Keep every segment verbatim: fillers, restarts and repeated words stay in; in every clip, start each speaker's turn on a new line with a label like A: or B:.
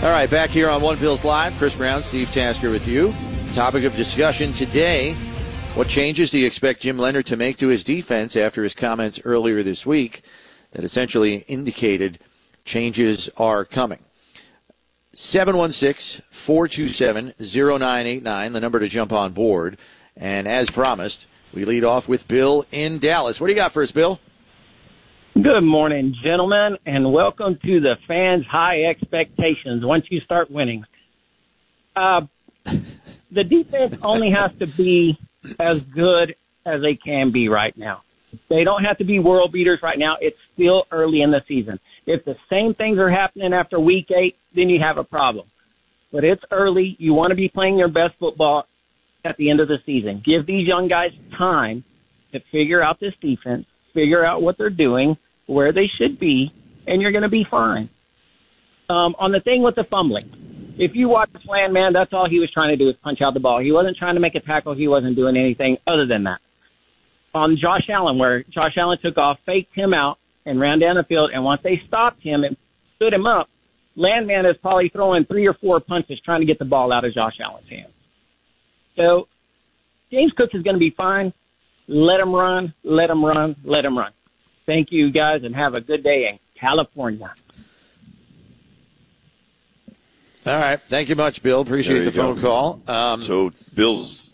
A: All right, back here on One Bills Live, Chris Brown, Steve Tasker with you. Topic of discussion today, what changes do you expect Jim Leonhard to make to his defense after his comments earlier this week that essentially indicated changes are coming? seven one six, four two seven, zero nine eight nine, the number to jump on board. And as promised, we lead off with Bill in Dallas. What do you got for us, Bill?
B: Good morning, gentlemen, and welcome to the fans' high expectations once you start winning. Uh, the defense only has to be as good as they can be right now. They don't have to be world beaters right now. It's still early in the season. If the same things are happening after week eight, then you have a problem. But it's early. You want to be playing your best football at the end of the season. Give these young guys time to figure out this defense, figure out what they're doing, where they should be, and you're going to be fine. Um, on the thing with the fumbling, if you watch Landman, that's all he was trying to do was punch out the ball. He wasn't trying to make a tackle. He wasn't doing anything other than that. On Josh Allen, where Josh Allen took off, faked him out, and ran down the field, and once they stopped him and stood him up, Landman is probably throwing three or four punches trying to get the ball out of Josh Allen's hands. So James Cook is going to be fine. Let him run, let him run, let him run. Thank you, guys, and have a good day in California.
A: All right. Thank you much, Bill. Appreciate the phone call. Um,
C: so Bill's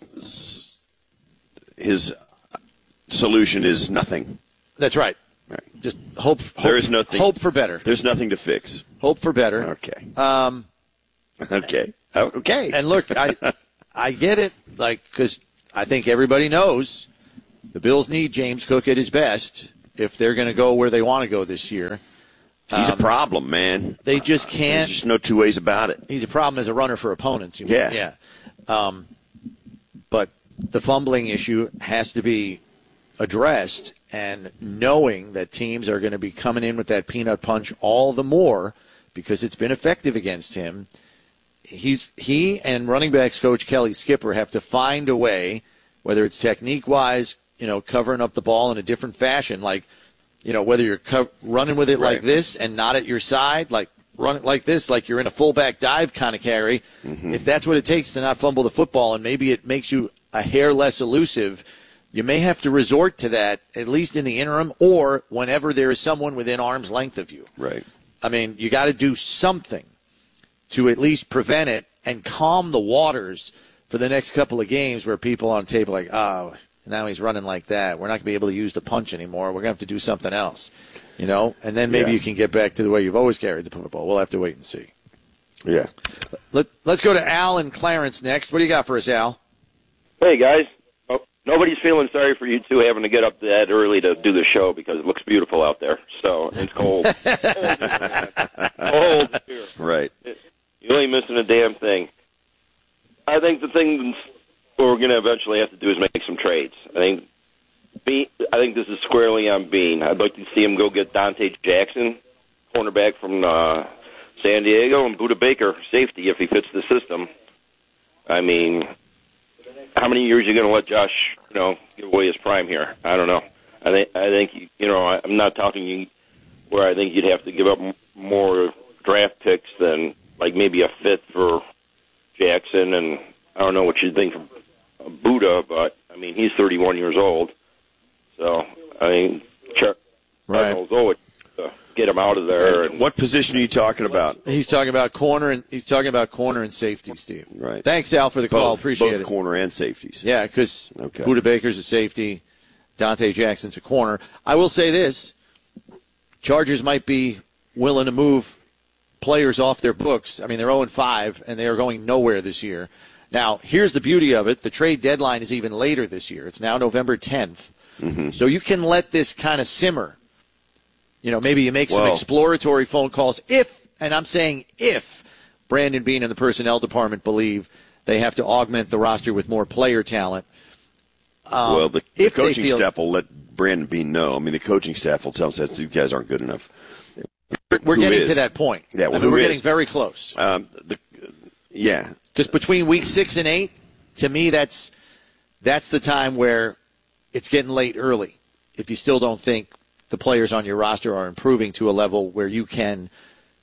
C: his solution is nothing.
A: That's right.
C: Right.
A: Just hope, hope.
C: There is nothing.
A: Hope for better.
C: There's nothing to fix.
A: Hope for better.
C: Okay.
A: Um,
C: okay. Okay.
A: And look, I I get it, like, because I think everybody knows the Bills need James Cook at his best if they're going to go where they want to go this year.
C: He's
A: um,
C: a problem, man.
A: They just can't.
C: There's just no two ways about it.
A: He's a problem as a runner for opponents. You mean.
C: Yeah.
A: Yeah. Um, but the fumbling issue has to be addressed, and knowing that teams are going to be coming in with that peanut punch all the more because it's been effective against him, he's he and running backs coach Kelly Skipper have to find a way, whether it's technique-wise, you know, covering up the ball in a different fashion, like, you know, whether you're co- running with it
C: right.
A: like this and not at your side, like run it like this, like you're in a fullback dive kind of carry. Mm-hmm. If that's what it takes to not fumble the football, and maybe it makes you a hair less elusive, you may have to resort to that, at least in the interim, or whenever there is someone within arm's length of you.
C: Right.
A: I mean, you got to do something to at least prevent it and calm the waters for the next couple of games where people on tape are like, oh, now he's running like that. We're not going to be able to use the punch anymore. We're going to have to do something else, you know? And then maybe
C: yeah.
A: you can get back to the way you've always carried the football. We'll have to wait and see.
C: Yeah.
A: Let, let's go to Al and Clarence next. What do you got for us, Al?
D: Hey, guys. Oh, nobody's feeling sorry for you two having to get up that early to do the show because it looks beautiful out there. So it's cold. cold here.
C: Right.
D: You ain't missing a damn thing. I think the thing we're going to eventually have to do is make some trades. I think Bean, I think this is squarely on Bean. I'd like to see him go get Dante Jackson, cornerback from uh, San Diego, and Budda Baker, safety, if he fits the system. I mean, how many years are you going to let Josh, you know, give away his prime here? I don't know. I think, I think you know, I'm not talking you where I think you'd have to give up more draft picks than like maybe a fifth for Jackson, and I don't know what you think of Budda, but I mean he's thirty-one years old, so I mean Chuck
A: right.
D: Ozoa to get him out of there.
C: Right.
D: And,
C: what position are you talking about?
A: He's talking about corner and he's talking about corner and safety, Steve.
C: Right.
A: Thanks, Al, for the call.
C: Both,
A: Appreciate
C: both
A: it.
C: Corner and safeties.
A: Yeah, because
C: okay.
A: Budda Baker's a safety, Dante Jackson's a corner. I will say this: Chargers might be willing to move players off their books. I mean, they're oh and five, and they are going nowhere this year. Now, here's the beauty of it. The trade deadline is even later this year. It's now November tenth.
C: Mm-hmm.
A: So you can let this kind of simmer. You know, maybe you make some
C: well,
A: exploratory phone calls if, and I'm saying if, Brandon Beane and the personnel department believe they have to augment the roster with more player talent. Um,
C: well, the, the
A: if
C: coaching
A: feel,
C: staff will let Brandon Beane know. I mean, the coaching staff will tell us that these guys aren't good enough.
A: We're
C: Who
A: getting
C: is?
A: to that point.
C: Yeah, well,
A: I mean,
C: who
A: we're
C: is?
A: getting very close.
C: Um, the, yeah.
A: Because between week six and eight, to me, that's that's the time where it's getting late early. If you still don't think the players on your roster are improving to a level where you can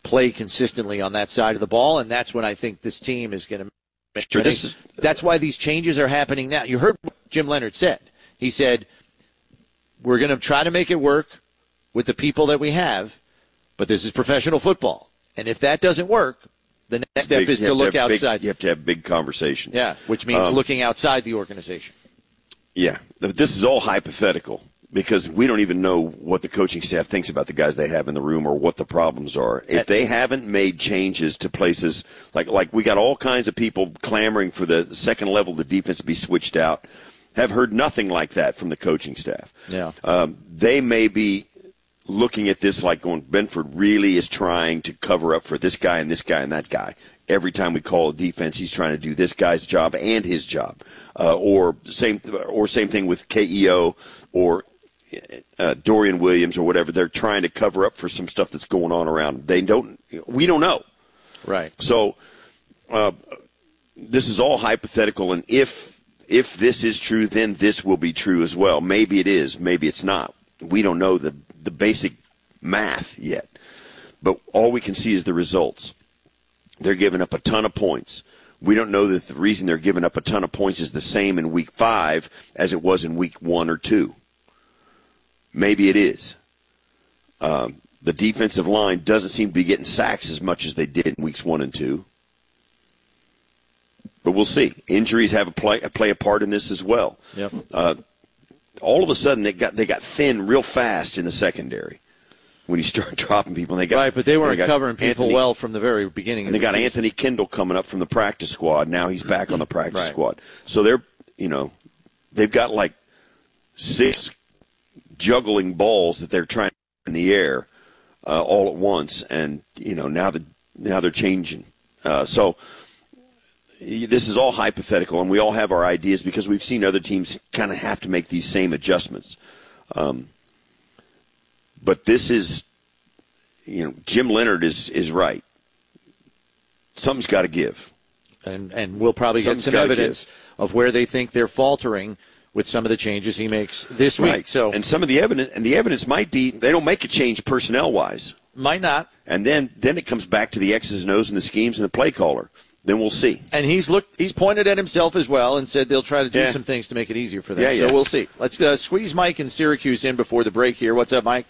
A: play consistently on that side of the ball, and that's when I think this team is going to make
C: sure this is,
A: That's why these changes are happening now. You heard what Jim Leonhard said. He said, we're going to try to make it work with the people that we have, but this is professional football. And if that doesn't work, the next step
C: big,
A: is to look
C: to
A: outside.
C: Big, you have to have big conversation.
A: Yeah, which means
C: um,
A: looking outside the organization.
C: Yeah, this is all hypothetical because we don't even know what the coaching staff thinks about the guys they have in the room or what the problems are. If they haven't made changes to places like like we got all kinds of people clamoring for the second level of the defense to be switched out, have heard nothing like that from the coaching staff.
A: Yeah,
C: um, they may be looking at this like going, Benford really is trying to cover up for this guy and this guy and that guy. Every time we call a defense, he's trying to do this guy's job and his job, uh, or same or same thing with K E O or uh, Dorian Williams or whatever. They're trying to cover up for some stuff that's going on around. They don't. We don't know.
A: Right.
C: So uh, this is all hypothetical, and if if this is true, then this will be true as well. Maybe it is. Maybe it's not. We don't know the the basic math yet, but all we can see is the results. They're giving up a ton of points. We don't know that the reason they're giving up a ton of points is the same in week five as it was in week one or two. Maybe it is. Um, the defensive line doesn't seem to be getting sacks as much as they did in weeks one and two. But we'll see. Injuries have a play, play a part in this as well.
A: Yep.
C: Uh, all of a sudden, they got they got thin real fast in the secondary. When you start dropping people, and they got
A: right, but they weren't
C: they
A: covering people
C: Anthony,
A: well from the very beginning.
C: And they
A: of the
C: got
A: season.
C: Anthony Kendall coming up from the practice squad. Now he's back on the practice
A: right.
C: squad. So they're, you know, they've got like six juggling balls that they're trying to in the air uh, all at once, and you know now that now they're changing. Uh, so this is all hypothetical, and we all have our ideas because we've seen other teams kind of have to make these same adjustments. Um, But this is, you know, Jim Leonhard is, is right. Something's got to give.
A: And and we'll probably
C: Something's
A: get some
C: gotta
A: evidence
C: give.
A: of where they think they're faltering with some of the changes he makes this
C: Right.
A: week. So
C: and some of the evidence, and the evidence might be they don't make a change personnel-wise.
A: might not.
C: And then, then it comes back to the X's and O's and the schemes and the play caller. Then we'll see.
A: And he's looked. He's pointed at himself as well and said they'll try to do
C: Yeah.
A: some things to make it easier for them.
C: Yeah,
A: so
C: yeah.
A: we'll see. Let's uh, squeeze Mike in Syracuse in before the break here. What's up, Mike?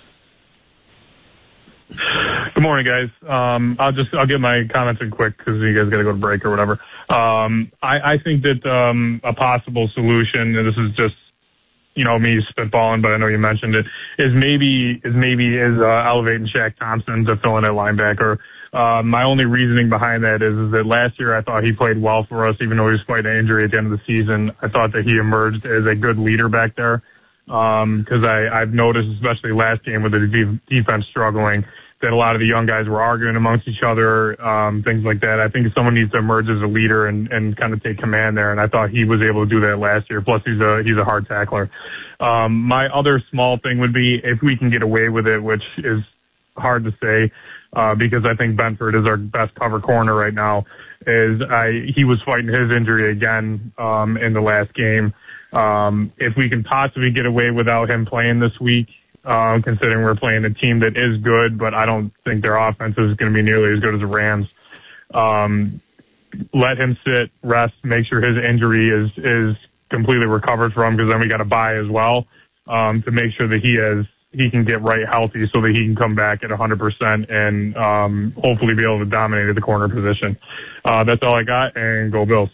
E: Good morning, guys. Um, I'll just I'll get my comments in quick because you guys got to go to break or whatever. Um, I, I think that um, a possible solution, and this is just you know me spitballing, but I know you mentioned it, is maybe is maybe is uh, elevating Shaq Thompson to fill in at linebacker. Uh, my only reasoning behind that is, is that last year I thought he played well for us, even though he was fighting an injury at the end of the season. I thought that he emerged as a good leader back there. Because um, I I've noticed, especially last game with the de- defense struggling, that a lot of the young guys were arguing amongst each other, um, things like that. I think someone needs to emerge as a leader and, and kind of take command there. And I thought he was able to do that last year. Plus, he's a he's a hard tackler. Um, my other small thing would be if we can get away with it, which is hard to say uh, because I think Benford is our best cover corner right now. Is I he was fighting his injury again um, in the last game. Um, if we can possibly get away without him playing this week, uh, considering we're playing a team that is good, but I don't think their offense is going to be nearly as good as the Rams. Um, let him sit, rest, make sure his injury is, is completely recovered from, because then we got to buy as well, um, to make sure that he has, he can get right healthy so that he can come back at one hundred percent and, um, hopefully be able to dominate at the corner position. Uh, that's all I got, and go Bills.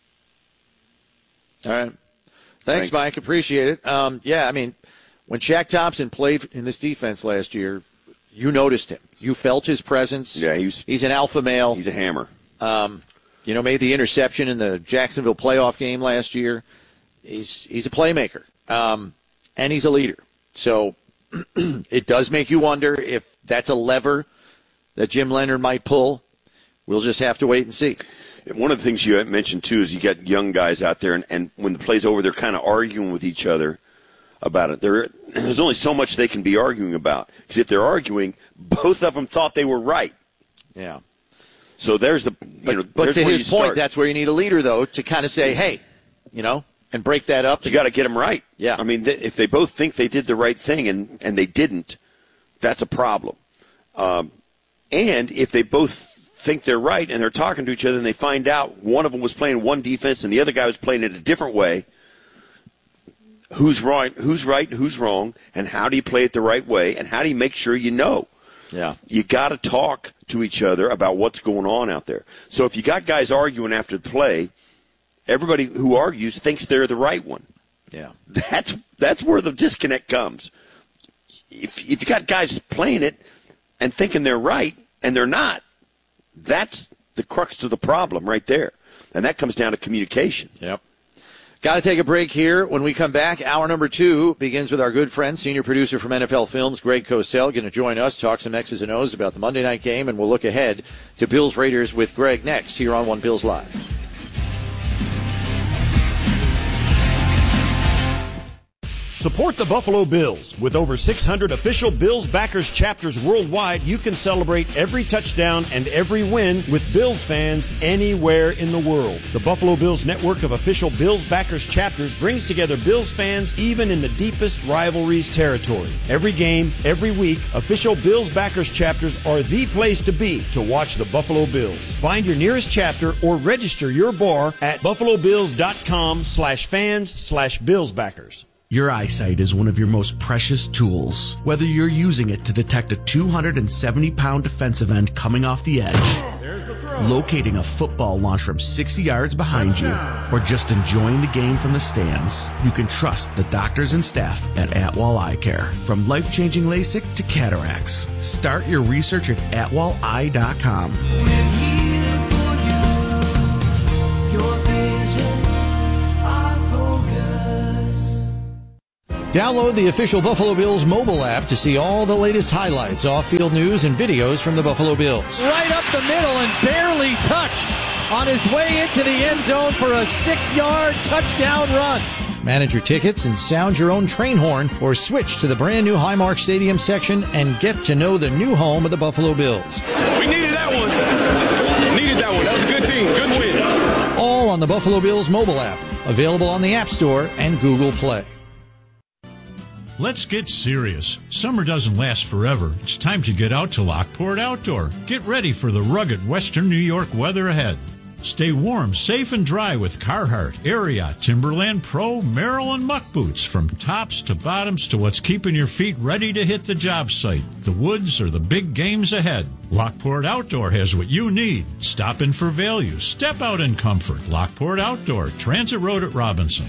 A: All right. Thanks,
C: Thanks.
A: Mike. Appreciate it. Um, yeah, I mean, when Shaq Thompson played in this defense last year, you noticed him. You felt his presence.
C: Yeah, he's
A: he's an alpha male.
C: He's a hammer.
A: Um, you know, made the interception in the Jacksonville playoff game last year. He's he's a playmaker, um, and he's a leader. So it does make you wonder if that's a lever that Jim Leonhard might pull. We'll just have to wait and see.
C: One of the things you mentioned, too, is you got young guys out there, and, and when the play's over, they're kind of arguing with each other about it. There, there's only so much they can be arguing about, because if they're arguing, both of them thought they were right.
A: Yeah.
C: So there's the, you
A: but,
C: know,
A: but
C: there's
A: to
C: where
A: his
C: you
A: point,
C: start.
A: that's where you need a leader, though, to kind of say, hey, you know, and break that up.
C: You got to get them right.
A: Yeah.
C: I mean, th- if they both think they did the right thing and, and they didn't, that's a problem. Um, And if they both think they're right and they're talking to each other and they find out one of them was playing one defense and the other guy was playing it a different way, who's right, who's right, who's wrong, and how do you play it the right way, and how do you make sure you know?
A: Yeah.
C: You got to talk to each other about what's going on out there. So if you got guys arguing after the play, everybody who argues thinks they're the right one.
A: Yeah.
C: That's that's where the disconnect comes. If if you got guys playing it and thinking they're right and they're not, that's the crux of the problem right there. And that comes down to communication.
A: Yep. Got to take a break here. When we come back, hour number two begins with our good friend, senior producer from N F L Films, Greg Cosell, going to join us, talk some X's and O's about the Monday night game, and we'll look ahead to Bills Raiders with Greg next here on One Bills Live.
F: Support the Buffalo Bills. With over six hundred official Bills backers chapters worldwide, you can celebrate every touchdown and every win with Bills fans anywhere in the world. The Buffalo Bills network of official Bills backers chapters brings together Bills fans even in the deepest rivalries territory. Every game, every week, official Bills backers chapters are the place to be to watch the Buffalo Bills. Find your nearest chapter or register your bar at buffalobills.com slash fans slash Bills backers.
G: Your eyesight is one of your most precious tools. Whether you're using it to detect a two hundred seventy pound defensive end coming off the edge, locating a football launched from sixty yards behind you, or just enjoying the game from the stands, you can trust the doctors and staff at Atwall Eye Care. From life-changing LASIK to cataracts, start your research at atwall eye dot com.
A: Download the official Buffalo Bills mobile app to see all the latest highlights, off-field news, and videos from the Buffalo Bills.
H: Right up the middle and barely touched on his way into the end zone for a six-yard touchdown run.
A: Manage your tickets and sound your own train horn, or switch to the brand-new Highmark Stadium section and get to know the new home of the Buffalo Bills.
I: We needed that one. Needed that one. That was a good team. Good win.
A: All on the Buffalo Bills mobile app, available on the App Store and Google Play.
J: Let's get serious. Summer doesn't last forever. It's time to get out to Lockport Outdoor. Get ready for the rugged western New York weather ahead. Stay warm, safe, and dry with Carhartt, Ariat, Timberland Pro, Merrill, and Muck boots. From tops to bottoms to what's keeping your feet ready to hit the job site, the woods, or the big games ahead. Lockport Outdoor has what you need. Stop in for value. Step out in comfort. Lockport Outdoor, Transit Road at Robinson.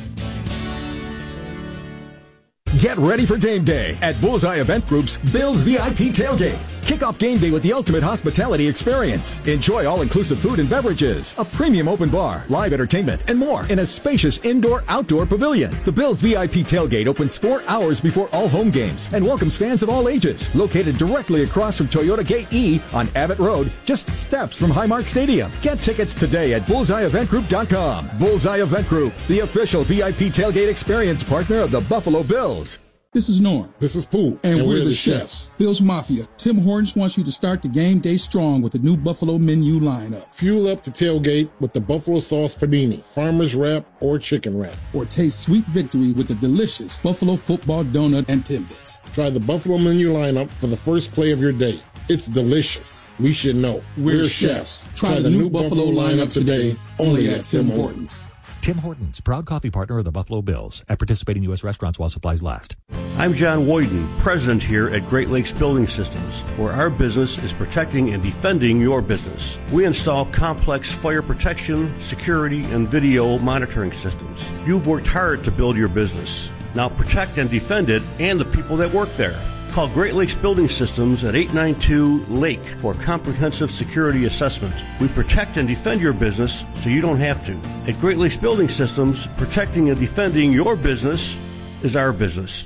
K: Get ready for game day at Bullseye Event Group's Bills V I P Tailgate. Kick off game day with the ultimate hospitality experience. Enjoy all-inclusive food and beverages, a premium open bar, live entertainment, and more in a spacious indoor-outdoor pavilion. The Bills V I P Tailgate opens four hours before all home games and welcomes fans of all ages. Located directly across from Toyota Gate E on Abbott Road, just steps from Highmark Stadium. Get tickets today at bullseye event group dot com. Bullseye Event Group, the official V I P Tailgate experience partner of the Buffalo Bills.
L: This is Norm.
M: This is Pooh.
L: And,
M: and
L: we're,
M: we're
L: the,
M: the
L: chefs.
M: chefs.
L: Bill's Mafia. Tim Hortons wants you to start the game day strong with the new Buffalo menu lineup.
M: Fuel up the tailgate with the Buffalo Sauce Panini, Farmer's Wrap, or Chicken Wrap.
L: Or taste sweet victory with the delicious Buffalo Football Donut and Timbits.
M: Try the Buffalo menu lineup for the first play of your day. It's delicious. We should know.
L: We're, we're chefs. chefs. Try, Try the, the new, new Buffalo, Buffalo lineup today, only at Tim Hortons.
N: Tim Hortons, proud coffee partner of the Buffalo Bills, at participating U S restaurants while supplies last.
O: I'm John Woyden, president here at Great Lakes Building Systems, where our business is protecting and defending your business. We install complex fire protection, security, and video monitoring systems. You've worked hard to build your business. Now protect and defend it and the people that work there. Call Great Lakes Building Systems at eight nine two Lake for a comprehensive security assessment. We protect and defend your business so you don't have to. At Great Lakes Building Systems, protecting and defending your business is our business.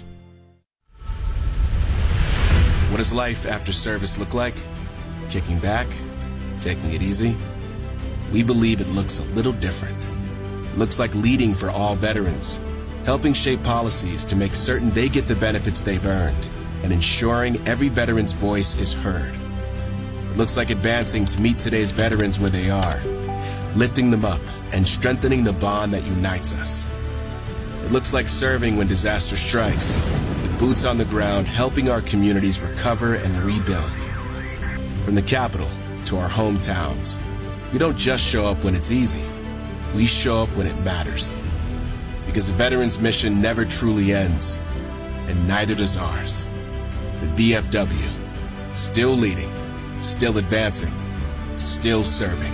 P: What does life after service look like? Kicking back? Taking it easy? We believe it looks a little different. It looks like leading for all veterans, helping shape policies to make certain they get the benefits they've earned, and ensuring every veteran's voice is heard. It looks like advancing to meet today's veterans where they are, lifting them up and strengthening the bond that unites us. It looks like serving when disaster strikes, with boots on the ground helping our communities recover and rebuild. From the capital to our hometowns, we don't just show up when it's easy. We show up when it matters. Because the veterans' mission never truly ends, and neither does ours. The V F W, still leading, still advancing, still serving.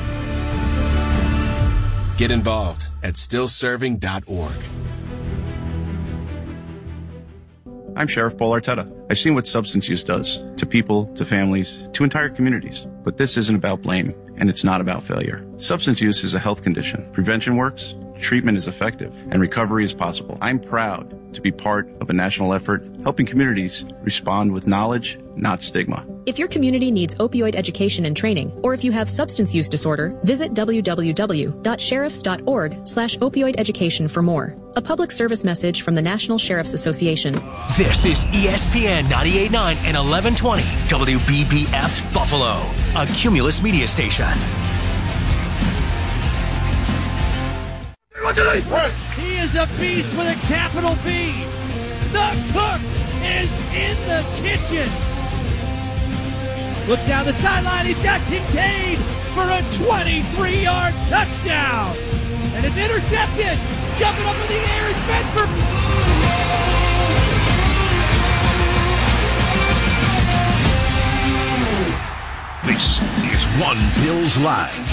P: Get involved at still serving dot org.
Q: I'm Sheriff Paul Arteta. I've seen what substance use does to people, to families, to entire communities. But this isn't about blame, and it's not about failure. Substance use is a health condition. Prevention works, treatment is effective, and recovery is possible. I'm proud to be part of a national effort helping communities respond with knowledge, not stigma.
R: If your community needs opioid education and training, or if you have substance use disorder, visit w w w dot sheriffs dot org slash opioid education for more. A public service message from the National Sheriff's Association.
S: This is E S P N ninety-eight point nine and eleven twenty W B B F Buffalo, a Cumulus media station.
H: He is a beast with a capital B. The cook is in the kitchen. Looks down the sideline. He's got Kincaid for a twenty-three-yard touchdown. And it's intercepted. Jumping up in the air is Bedford.
T: This is One Bills Live.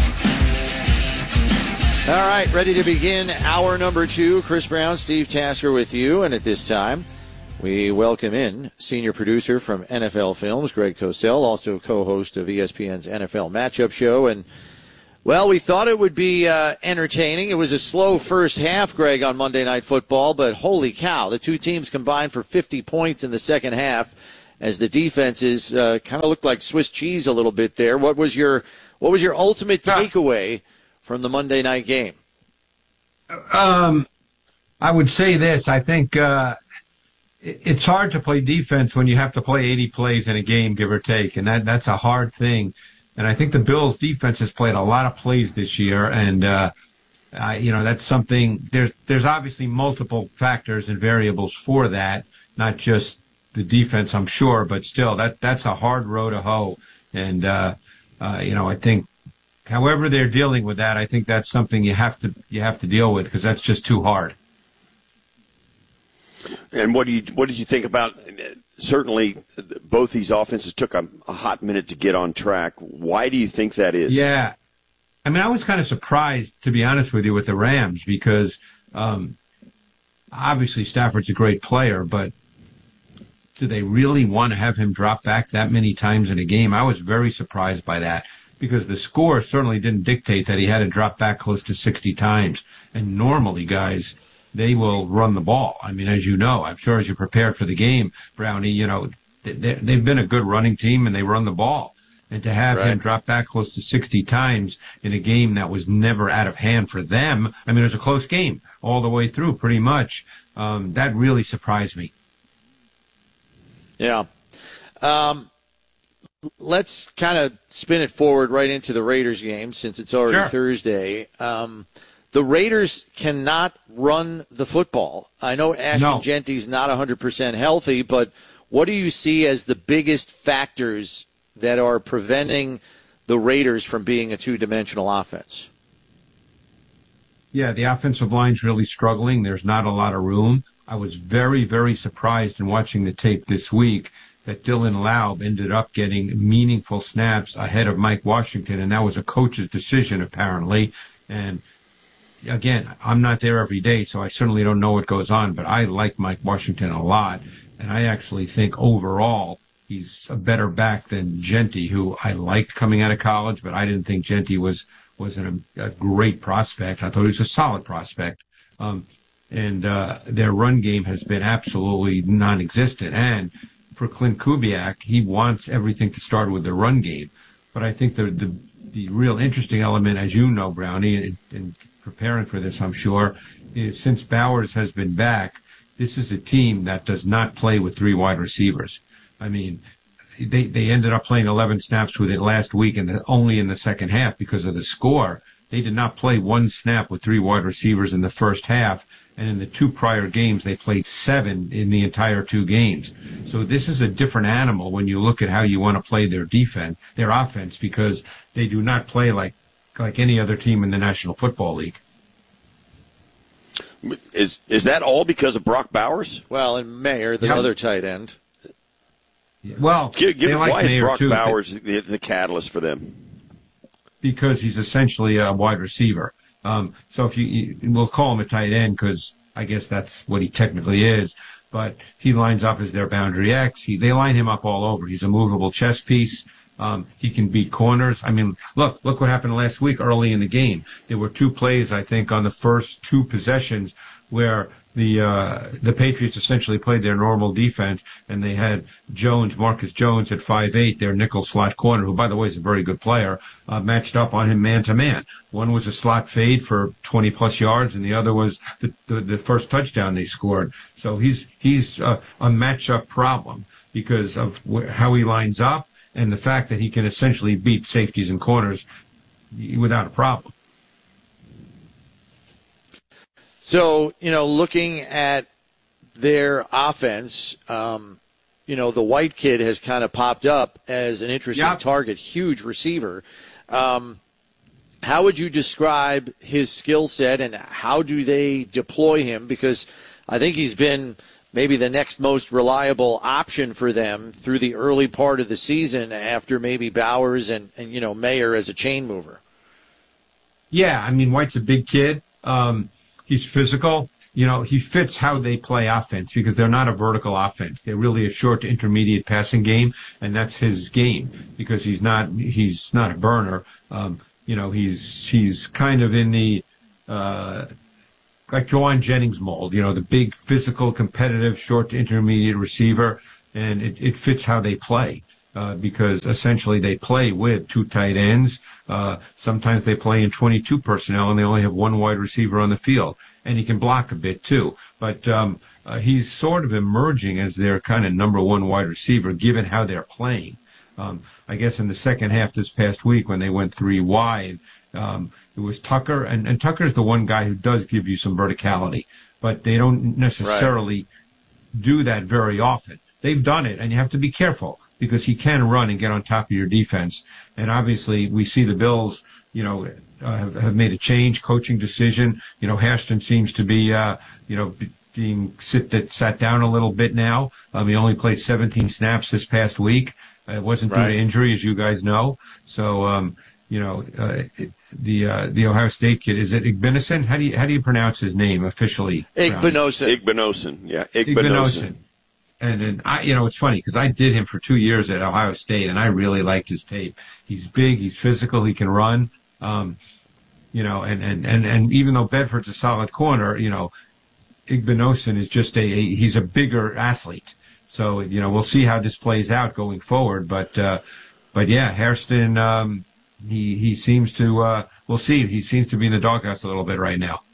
A: All right, ready to begin hour number two. Chris Brown, Steve Tasker with you. And at this time, we welcome in senior producer from N F L Films, Greg Cosell, also co-host of E S P N's N F L Matchup Show. And, well, we thought it would be uh, entertaining. It was a slow first half, Greg, on Monday Night Football. But holy cow, the two teams combined for fifty points in the second half as the defenses uh, kind of looked like Swiss cheese a little bit there. What was your what was your ultimate takeaway from the Monday night game?
U: Um, I would say this. I think uh, it's hard to play defense when you have to play eighty plays in a game, give or take, and that that's a hard thing. And I think the Bills' defense has played a lot of plays this year, and uh, uh, you know that's something. There's there's obviously multiple factors and variables for that, not just the defense, I'm sure, but still, that that's a hard row to hoe. And uh, uh, you know, I think. However they're dealing with that, I think that's something you have to you have to deal with because that's just too hard.
C: And what do you what did you think about? Certainly, both these offenses took a, a hot minute to get on track. Why do you think that is?
U: Yeah, I mean, I was kind of surprised, to be honest with you, with the Rams because um, obviously Stafford's a great player, but do they really want to have him drop back that many times in a game? I was very surprised by that. Because the score certainly didn't dictate that he had to drop back close to sixty times. And normally, guys, they will run the ball. I mean, as you know, I'm sure as you prepared for the game, Brownie, you know, they've been a good running team and they run the ball. And to have right. him drop back close to sixty times in a game that was never out of hand for them, I mean, it was a close game all the way through pretty much. Um, that really surprised me.
A: Yeah. Um, Let's kind of spin it forward right into the Raiders game since it's already sure. Thursday. Um, the Raiders cannot run the football. I know Ashton no. Genty's not one hundred percent healthy, but what do you see as the biggest factors that are preventing the Raiders from being a two-dimensional offense?
U: Yeah, the offensive line's really struggling. There's not a lot of room. I was very, very surprised in watching the tape this week that Dylan Laub ended up getting meaningful snaps ahead of Mike Washington, and that was a coach's decision, apparently. And, again, I'm not there every day, so I certainly don't know what goes on, but I like Mike Washington a lot, and I actually think overall he's a better back than Genty, who I liked coming out of college, but I didn't think Genty was, was an, a great prospect. I thought he was a solid prospect. Um, and uh, their run game has been absolutely non-existent, and for Clint Kubiak, he wants everything to start with the run game. But I think the the, the real interesting element, as you know, Brownie, in, in preparing for this, I'm sure, is since Bowers has been back, this is a team that does not play with three wide receivers. I mean, they they ended up playing eleven snaps with it last week, and the, only in the second half because of the score. They did not play one snap with three wide receivers in the first half, And in the two prior games, they played seven in the entire two games. So this is a different animal when you look at how you want to play their defense, their offense, because they do not play like like any other team in the National Football League.
C: Is is that all because of Brock Bowers?
A: Well, and Mayer, the
U: Yep.
A: other tight end.
U: Well,
C: give, give,
U: they like
C: why is
U: Mayer
C: Brock
U: too,
C: Bowers the, the catalyst for them?
U: Because he's essentially a wide receiver. Um, so if you, you, we'll call him a tight end because I guess that's what he technically is. But he lines up as their boundary X. He, they line him up all over. He's a movable chess piece. Um, he can beat corners. I mean, look, look what happened last week early in the game. There were two plays, I think, on the first two possessions where the uh, the Patriots essentially played their normal defense, and they had Jones, Marcus Jones at five eight, their nickel slot corner, who, by the way, is a very good player, uh, matched up on him man-to-man. One was a slot fade for twenty-plus yards, and the other was the, the, the first touchdown they scored. So he's, he's uh, a matchup problem because of wh- how he lines up, and the fact that he can essentially beat safeties and corners without a problem.
A: So, you know, looking at their offense, um, you know, the White kid has kind of popped up as an interesting
U: Yep.
A: target, huge receiver. Um, how would you describe his skill set, and how do they deploy him? Because I think he's been maybe the next most reliable option for them through the early part of the season after maybe Bowers and, and you know, Mayer as a chain mover.
U: Yeah, I mean, White's a big kid. Um, he's physical. You know, he fits how they play offense because they're not a vertical offense. They're really a short to intermediate passing game, and that's his game because he's not he's not a burner. Um, you know, he's he's kind of in the uh, like Jawan Jennings mold. You know, the big physical, competitive, short to intermediate receiver, and it, it fits how they play. Uh, because essentially they play with two tight ends. Uh, sometimes they play in twenty-two personnel and they only have one wide receiver on the field. And he can block a bit too. But um, uh, he's sort of emerging as their kind of number one wide receiver given how they're playing. Um, I guess in the second half this past week when they went three wide, um, it was Tucker. And, and Tucker's the one guy who does give you some verticality. But they don't necessarily right. do that very often. They've done it, and you have to be careful, because he can run and get on top of your defense. And obviously, we see the Bills, you know, uh, have, have made a change, coaching decision. You know, Hairston seems to be, uh, you know, being sit that sat down a little bit now. Um, he only played seventeen snaps this past week. Uh, it wasn't
A: right.
U: due to injury, as you guys know. So, um, you know, uh, it, the uh, the Ohio State kid, is it Igbinosun? How do you how do you pronounce his name officially?
A: Igbinosun.
C: Igbinosun, yeah,
U: Igbinosun.
C: Igbinosun.
U: And, and I, you know, it's funny because I did him for two years at Ohio State, and I really liked his tape. He's big, he's physical, he can run. Um, you know, and, and, and, and even though Bedford's a solid corner, you know, Igbinosun is just a, a he's a bigger athlete. So, you know, we'll see how this plays out going forward. But, uh, but yeah, Hairston, um, he, he seems to, uh, we'll see. He seems to be in the doghouse a little bit right now.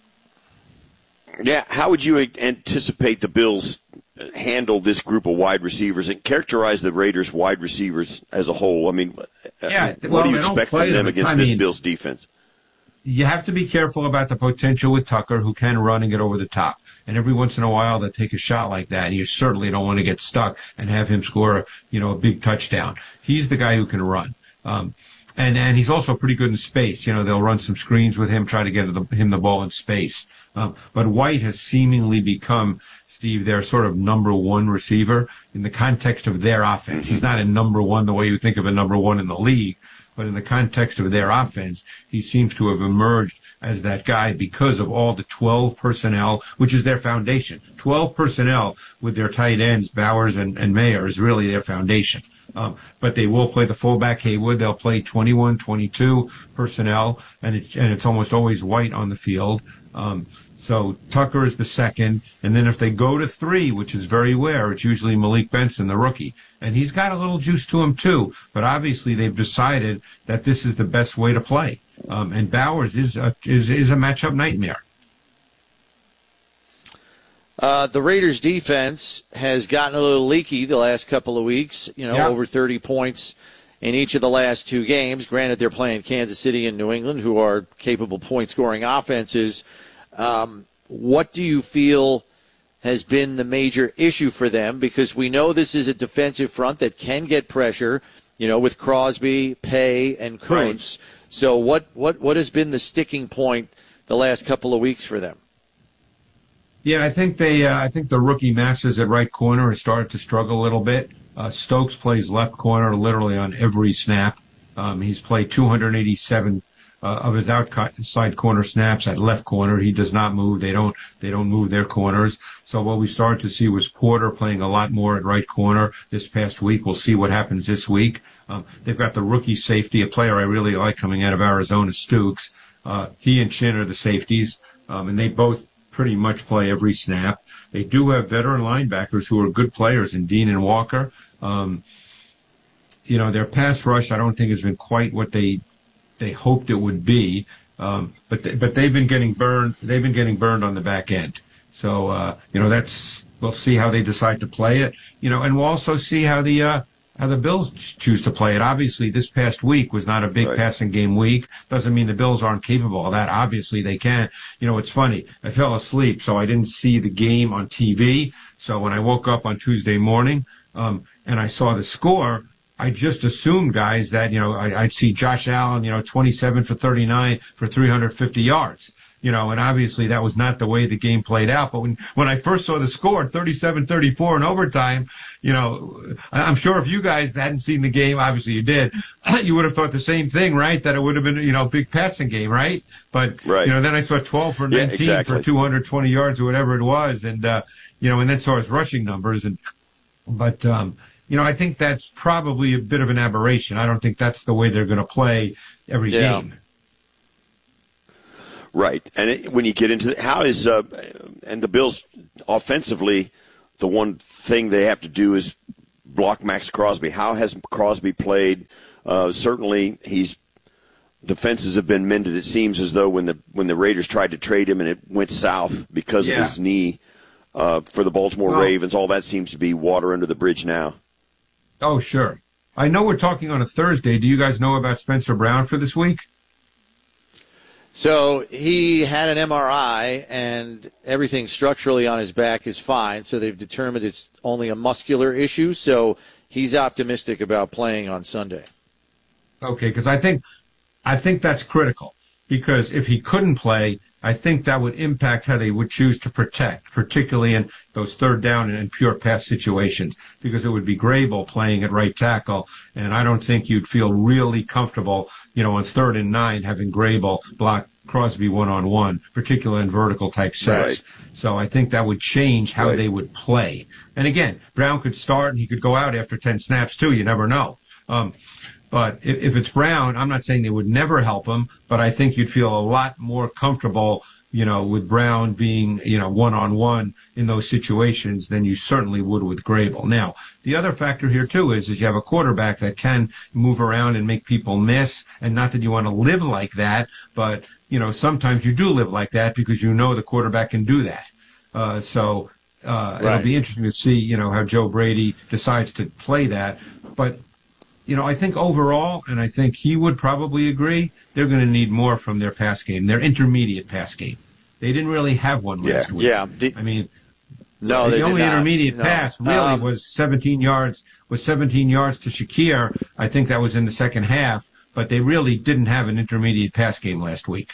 C: Yeah. How would you anticipate the Bills handle this group of wide receivers and characterize the Raiders wide receivers as a whole? I mean,
U: yeah,
C: what
U: well,
C: do you
U: they don't
C: expect
U: play
C: from them
U: them.
C: against
U: I
C: this
U: mean,
C: Bills defense?
U: You have to be careful about the potential with Tucker, who can run and get over the top. And every once in a while they take a shot like that, and you certainly don't want to get stuck and have him score, you know, a big touchdown. He's the guy who can run. Um, and, and he's also pretty good in space. You know, they'll run some screens with him, try to get the, him the ball in space. Um, but White has seemingly become, Steve, their sort of number one receiver in the context of their offense. He's not a number one the way you think of a number one in the league, but in the context of their offense, he seems to have emerged as that guy because of all the twelve personnel, which is their foundation. twelve personnel with their tight ends, Bowers and, and Mayer, is really their foundation. Um, but they will play the fullback Haywood. They'll play twenty-one, twenty-two personnel, and, it, and it's almost always White on the field. Um, So Tucker is the second, and then if they go to three, which is very rare, it's usually Malik Benson, the rookie. And he's got a little juice to him too, but obviously they've decided that this is the best way to play. Um, and Bowers is a, is, is a matchup nightmare.
A: Uh, the Raiders' defense has gotten a little leaky the last couple of weeks, you know,
U: yeah.
A: over thirty points in each of the last two games. Granted, they're playing Kansas City and New England, who are capable point-scoring offenses. Um, what do you feel has been the major issue for them? Because we know this is a defensive front that can get pressure, you know, with Crosby, Pay, and Kuntz. Right. So what, what, what has been the sticking point the last couple of weeks for them?
U: Yeah, I think they. Uh, I think the rookie Masses at right corner has started to struggle a little bit. Uh, Stokes plays left corner literally on every snap. Um, he's played two hundred eighty-seven uh, of his outside corner snaps at left corner. He does not move. They don't. They don't move their corners. So what we started to see was Porter playing a lot more at right corner this past week. We'll see what happens this week. Um, they've got the rookie safety, a player I really like coming out of Arizona, Stooks. Uh, he and Chin are the safeties, um, and they both pretty much play every snap. They do have veteran linebackers who are good players in Dean and Walker. Um, you know, their pass rush I don't think has been quite what they they hoped it would be, um, but they, but they've been getting burned. They've been getting burned on the back end. So uh, you know, that's we'll see how they decide to play it. You know, and we'll also see how the uh, how the Bills choose to play it. Obviously, this past week was not a big right. passing game week. Doesn't mean the Bills aren't capable of that. Obviously, they can. You know, it's funny. I fell asleep, so I didn't see the game on T V. So when I woke up on Tuesday morning um, and I saw the score, I just assumed, guys, that, you know, I, I'd see Josh Allen, you know, twenty-seven for thirty-nine for three hundred fifty yards. You know, and obviously that was not the way the game played out. But when, when I first saw the score, thirty-seven thirty-four in overtime, you know, I'm sure if you guys hadn't seen the game, obviously you did, you would have thought the same thing, right? That it would have been, you know, a big passing game, right? But, right. you know, then I saw twelve for nineteen yeah, exactly. for two hundred twenty yards or whatever it was. And, uh, you know, and then saw his rushing numbers. And, but, um, you know, I think that's probably a bit of an aberration. I don't think that's the way they're going to play every yeah. game.
C: Right. And it, when you get into the, how is, uh, and the Bills offensively, the one thing they have to do is block Max Crosby. How has Crosby played? Uh, certainly he's, the fences have been mended. It seems as though when the, when the Raiders tried to trade him and it went south because yeah. of his knee, uh, for the Baltimore well, Ravens, all that seems to be water under the bridge now.
U: Oh, sure. I know we're talking on a Thursday. Do you guys know about Spencer Brown for this week?
A: So he had an M R I, and everything structurally on his back is fine. So they've determined it's only a muscular issue. So he's optimistic about playing on Sunday.
U: Okay, because I think I think that's critical. Because if he couldn't play, I think that would impact how they would choose to protect, particularly in those third down and pure pass situations, because it would be Grable playing at right tackle, and I don't think you'd feel really comfortable, you know, on third and nine having Grable block Crosby one-on-one, particularly in vertical type sets. Right. So I think that would change how right. they would play. And again, Brown could start and he could go out after ten snaps too. You never know. Um, But if, if it's Brown, I'm not saying they would never help him, but I think you'd feel a lot more comfortable, you know, with Brown being, you know, one-on-one in those situations than you certainly would with Grable. Now, the other factor here, too, is, is you have a quarterback that can move around and make people miss, and not that you want to live like that, but, you know, sometimes you do live like that because you know the quarterback can do that. Uh, so uh, right. it'll be interesting to see, you know, how Joe Brady decides to play that. But you know, I think overall, and I think he would probably agree, they're going to need more from their pass game, their intermediate pass game. They didn't really have one last
A: yeah.
U: week.
A: Yeah. The,
U: I mean,
A: no,
U: the only intermediate
A: no.
U: pass really
A: um,
U: was seventeen yards, was seventeen yards to Shakir. I think that was in the second half, but they really didn't have an intermediate pass game last week.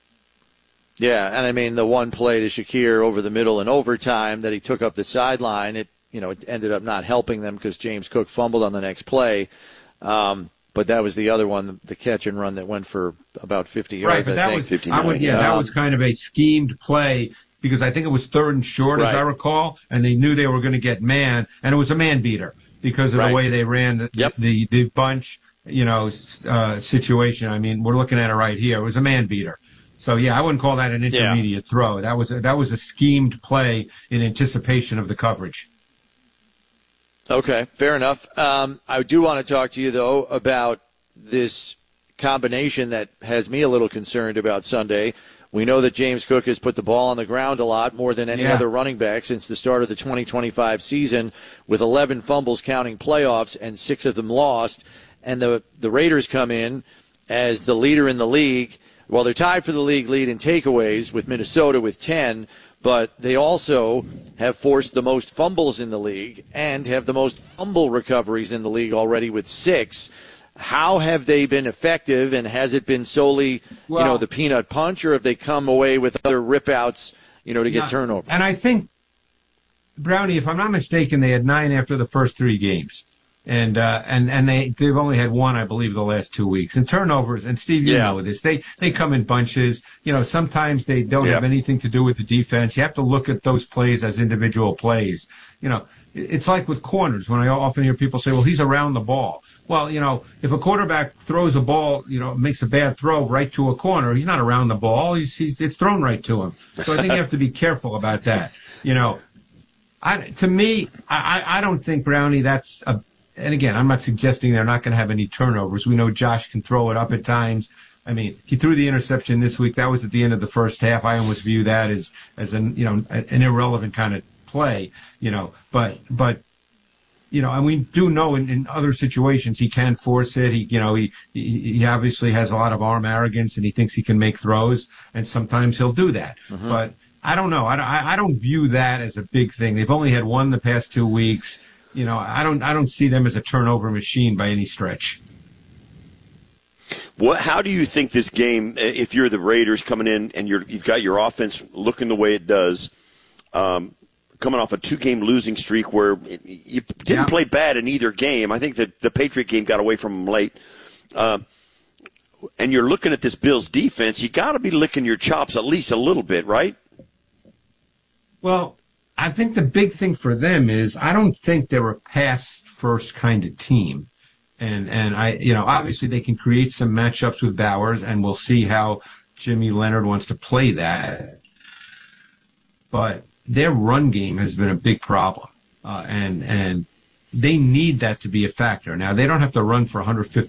A: Yeah, and I mean, the one play to Shakir over the middle in overtime that he took up the sideline, it, you know, it ended up not helping them because James Cook fumbled on the next play. Um, but that was the other one, the catch and run that went for about fifty yards.
U: Right, but
A: I
U: that
A: think.
U: was, I would, yeah,
A: um,
U: that was kind of a schemed play because I think it was third and short, right. as I recall, and they knew they were going to get man, and it was a man beater because of right. the way they ran the,
A: yep.
U: the, the bunch, you know, uh, situation. I mean, we're looking at it right here. It was a man beater. So yeah, I wouldn't call that an intermediate yeah. throw. That was a, that was a schemed play in anticipation of the coverage.
A: Okay, fair enough. Um, I do want to talk to you, though, about this combination that has me a little concerned about Sunday. We know that James Cook has put the ball on the ground a lot, more than any yeah. other running back since the start of the twenty twenty-five season, with eleven fumbles counting playoffs and six of them lost. And the, the Raiders come in as the leader in the league well, they're tied for the league lead in takeaways with Minnesota with ten, but they also have forced the most fumbles in the league and have the most fumble recoveries in the league already with six. How have they been effective, and has it been solely, well, you know, the peanut punch, or have they come away with other rip-outs, you know, to get
U: yeah,
A: turnovers?
U: And I think, Brownie, if I'm not mistaken, they had nine after the first three games. And uh, and and they they've only had one, I believe, the last two weeks. And turnovers, and Steve, you
A: yeah.
U: know this. They they come in bunches. You know, sometimes they don't
C: yeah.
U: have anything to do with the defense. You have to look at those plays as individual plays. You know, it's like with corners. When I often hear people say, "Well, he's around the ball." Well, you know, if a quarterback throws a ball, you know, makes a bad throw right to a corner, he's not around the ball. He's he's it's thrown right to him. So I think you have to be careful about that. You know, I to me, I I don't think, Brownie, that's a. And again, I'm not suggesting they're not going to have any turnovers. We know Josh can throw it up at times. I mean, he threw the interception this week. That was at the end of the first half. I almost view that as, as an, you know, an irrelevant kind of play, you know, but, but, you know, and we do know in, in other situations he can force it. He, you know, he, he, he obviously has a lot of arm arrogance and he thinks he can make throws, and sometimes he'll do that. Mm-hmm. But I don't know. I, I don't view that as a big thing. They've only had one the past two weeks. You know, I don't I don't see them as a turnover machine by any stretch.
C: What? How do you think this game, if you're the Raiders coming in and you're, you've got your offense looking the way it does, um, coming off a two-game losing streak where it, you didn't yeah. play bad in either game. I think that the Patriot game got away from them late. Uh, and you're looking at this Bills defense, you got to be licking your chops at least a little bit, right?
U: Well, I think the big thing for them is I don't think they're a pass-first kind of team. And, and I, you know, obviously they can create some matchups with Bowers, and we'll see how Jimmy Leonard wants to play that. But their run game has been a big problem. Uh, and, and they need that to be a factor. Now, they don't have to run for one hundred fifty